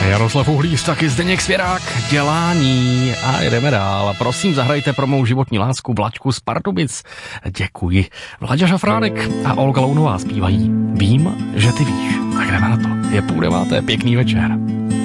Jaroslav Uhlíř, taky Zdeněk Svěrák, Dělání a jdeme dál. Prosím, zahrajte pro mou životní lásku Vlaďku z Pardubic. Děkuji. Vláďa Šafránek a Olga Lounová zpívají Vím, že ty víš. Tak jdeme na to. Je 8:30, pěkný večer.